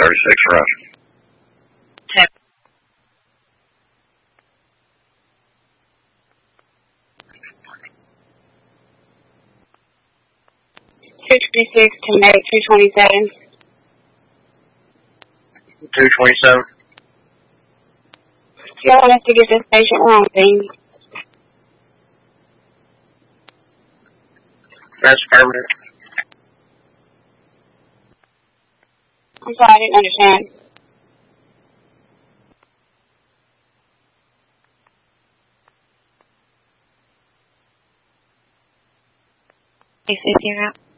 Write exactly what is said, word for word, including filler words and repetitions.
thirty-six, Roger. sixty-six to May two twenty-seven. two twenty-seven. You want us to get this patient wrong thing. That's permanent. I'm sorry, I didn't understand. If you're out.